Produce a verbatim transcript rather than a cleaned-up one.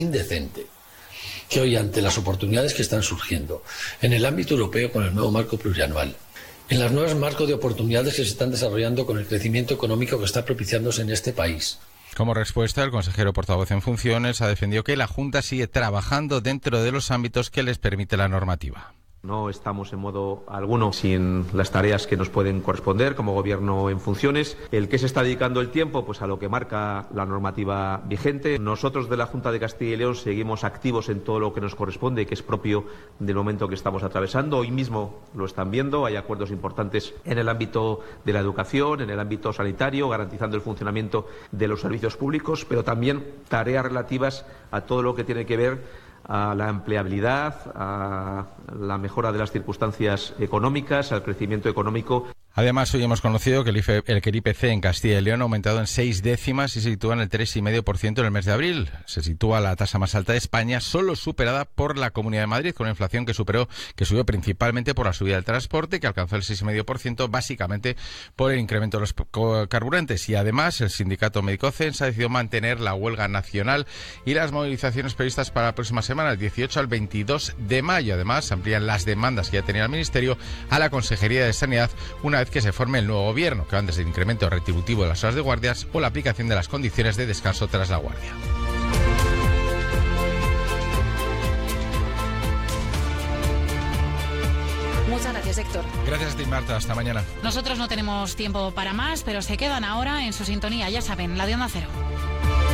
indecente que hoy, ante las oportunidades que están surgiendo en el ámbito europeo con el nuevo marco plurianual, en los nuevos marcos de oportunidades que se están desarrollando con el crecimiento económico que está propiciándose en este país. Como respuesta, el consejero portavoz en funciones ha defendido que la Junta sigue trabajando dentro de los ámbitos que les permite la normativa. No estamos en modo alguno sin las tareas que nos pueden corresponder como gobierno en funciones. ¿El qué se está dedicando el tiempo? Pues a lo que marca la normativa vigente. Nosotros de la Junta de Castilla y León seguimos activos en todo lo que nos corresponde, que es propio del momento que estamos atravesando. Hoy mismo lo están viendo, hay acuerdos importantes en el ámbito de la educación, en el ámbito sanitario, garantizando el funcionamiento de los servicios públicos, pero también tareas relativas a todo lo que tiene que ver a la empleabilidad, a la mejora de las circunstancias económicas, al crecimiento económico. Además, hoy hemos conocido que el, I F E, el, que el I P C en Castilla y León ha aumentado en seis décimas y se sitúa en el tres coma cinco por ciento en el mes de abril. Se sitúa la tasa más alta de España, solo superada por la Comunidad de Madrid, con una inflación que superó, que subió principalmente por la subida del transporte, que alcanzó el seis coma cinco por ciento, básicamente por el incremento de los carburantes. Y además, el sindicato médico CENS ha decidido mantener la huelga nacional y las movilizaciones previstas para la próxima semana, el dieciocho al veintidós de mayo. Además, se amplían las demandas que ya tenía el Ministerio a la Consejería de Sanidad, una vez que se forme el nuevo gobierno, que van desde el incremento retributivo de las horas de guardias o la aplicación de las condiciones de descanso tras la guardia. Muchas gracias, Héctor. Gracias a ti, Marta. Hasta mañana. Nosotros no tenemos tiempo para más, pero se quedan ahora en su sintonía, ya saben, la de Onda Cero.